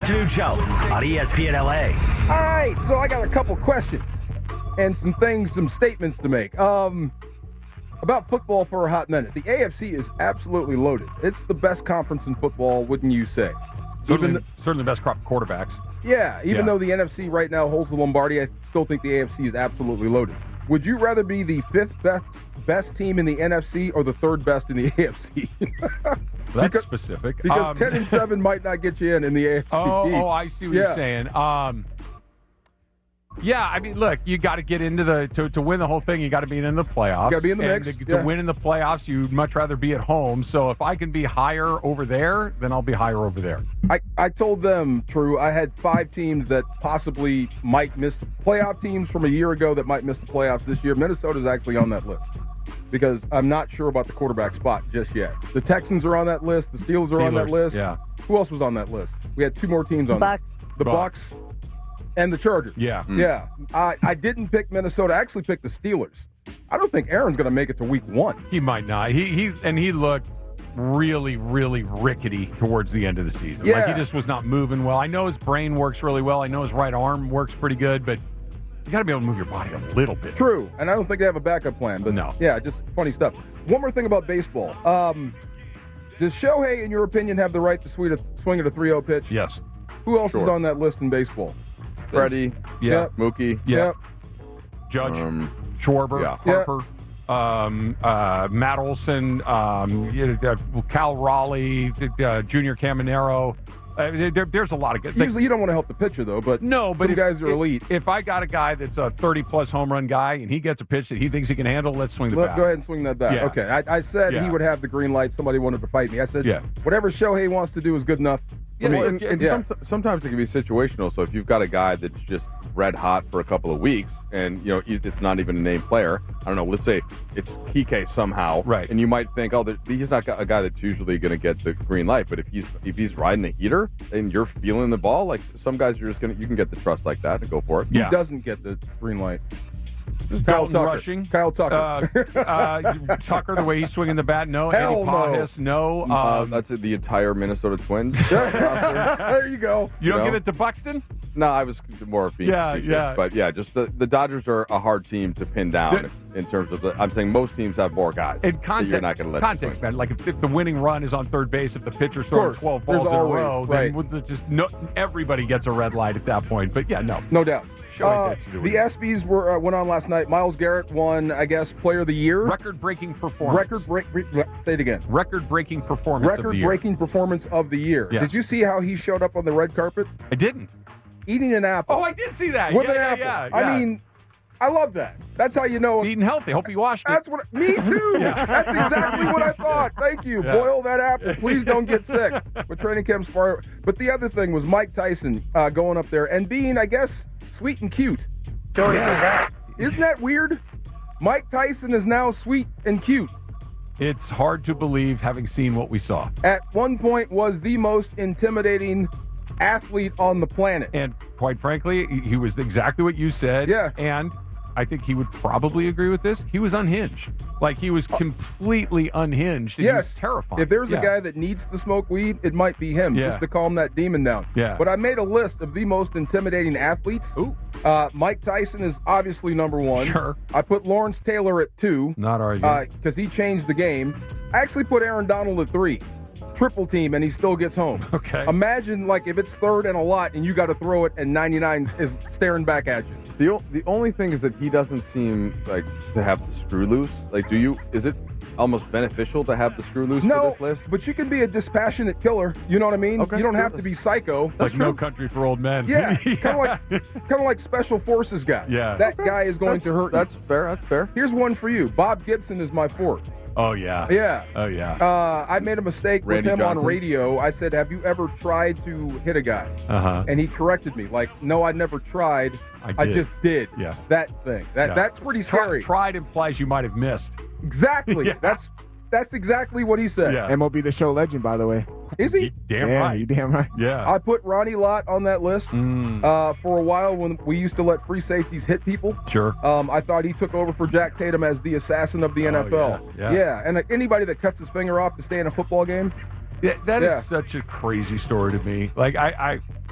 Afternoon Show on ESPN LA. All right, so I got a couple questions and some statements to make. About football for a hot minute. The AFC is absolutely loaded. It's the best conference in football, wouldn't you say? Certainly the best crop of quarterbacks. Yeah, even though the NFC right now holds the Lombardi, I still think the AFC is absolutely loaded. Would you rather be the fifth best team in the NFC or the third best in the AFC? That's specific. Because 10-7 might not get you in the AFC. Oh, I see what you're saying. Yeah, I mean, look, you got to get into to win the whole thing. You got to be in the playoffs. You got to be in the mix. To win in the playoffs, you'd much rather be at home. So if I can be higher over there, then I'll be higher over there. I told them, True, I had 5 teams that possibly might miss playoff teams from a year ago that might miss the playoffs this year. Minnesota's actually on that list because I'm not sure about the quarterback spot just yet. The Texans are on that list. The Steelers are on that list. Yeah. Who else was on that list? We had 2 more teams on Bucks. The Bucks. And the Chargers. Yeah. Yeah. I didn't pick Minnesota. I actually picked the Steelers. I don't think Aaron's going to make it to week 1. He might not. He looked really, really rickety towards the end of the season. Yeah. Like, he just was not moving well. I know his brain works really well. I know his right arm works pretty good, but you got to be able to move your body a little bit. True. And I don't think they have a backup plan. But no. Yeah, just funny stuff. One more thing about baseball. Does Shohei, in your opinion, have the right to swing at a 3-0 pitch? Yes. Who else is on that list in baseball? Freddie, Yeah. Mookie, Yep. Judge, Schwarber, yeah. Harper, Matt Olson, Cal Raleigh, Junior Caminero. There's a lot of good. Usually you don't want to help the pitcher, though, but some guys are elite. If I got a guy that's a 30-plus home run guy and he gets a pitch that he thinks he can handle, let's swing the bat. Go ahead and swing that bat. Yeah. Okay. I said he would have the green light. Somebody wanted to fight me. I said, whatever Shohei wants to do is good enough. Sometimes it can be situational. So if you've got a guy that's just red hot for a couple of weeks, and it's not even a named player. I don't know. Let's say it's Kike somehow, right? And you might think, he's not a guy that's usually going to get the green light. But if he's riding a heater and you're feeling the ball, like some guys are you can get the trust like that and go for it. Who doesn't get the green light? Dalton Rushing. Kyle Tucker. Tucker, the way he's swinging the bat, no. Hell Eddie Pajas, no. That's the entire Minnesota Twins. There you go. You don't give it to Buxton? No, I was more being facetious. But, just the Dodgers are a hard team to pin down in terms of I'm saying most teams have more guys. In context, you're not going to let context, man. Like, if the winning run is on third base, if the pitcher's throwing 12 balls in a row, then everybody gets a red light at that point. But, no doubt. The ESPYs went on last night. Myles Garrett won, I guess, Player of the Year. Record-breaking performance. Say it again. Record-breaking performance of the year. Record-breaking performance of the year. Yes. Did you see how he showed up on the red carpet? I didn't. Eating an apple. Oh, I did see that. With an apple. I mean, I love that. That's how you know. He's eating healthy. Hope he washed it. Me too. That's exactly what I thought. Thank you. Boil that apple. Please don't get sick. But training camp's far. But the other thing was Mike Tyson going up there and being, I guess, sweet and cute. Isn't that weird? Mike Tyson is now sweet and cute. It's hard to believe, having seen what we saw. At one point was the most intimidating athlete on the planet. And quite frankly, he was exactly what you said. Yeah. And I think he would probably agree with this. He was unhinged. Like, he was completely unhinged. And he was terrifying. If there's a guy that needs to smoke weed, it might be him, just to calm that demon down. Yeah. But I made a list of the most intimidating athletes. Ooh. Mike Tyson is obviously number 1. Sure. I put Lawrence Taylor at 2. Not arguing. Because he changed the game. I actually put Aaron Donald at 3. Triple team, and he still gets home. Okay. Imagine, if it's third and a lot, and you got to throw it, and 99 is staring back at you. The only thing is that he doesn't seem like to have the screw loose. Like, is it almost beneficial to have the screw loose for this list? But you can be a dispassionate killer. You know what I mean? Okay. You don't have to be psycho. Like No Country for Old Men. Yeah, kind of like Special Forces guy. Yeah. That guy is going to hurt you. That's fair. Here's one for you. Bob Gibson is my 4th. Oh, yeah. Yeah. Oh, yeah. I made a mistake Randy with him Johnson. on radio. I said, have you ever tried to hit a guy? Uh-huh. And he corrected me. No, I never tried. I just did. Yeah. That thing. That's pretty scary. Tried implies you might have missed. Exactly. Yeah. That's exactly what he said. Yeah. MLB The Show legend, by the way. Is he? Damn right. You damn right. Yeah. I put Ronnie Lott on that list for a while when we used to let free safeties hit people. Sure. I thought he took over for Jack Tatum as the assassin of the NFL. Yeah. And anybody that cuts his finger off to stay in a football game. That is such a crazy story to me. Like,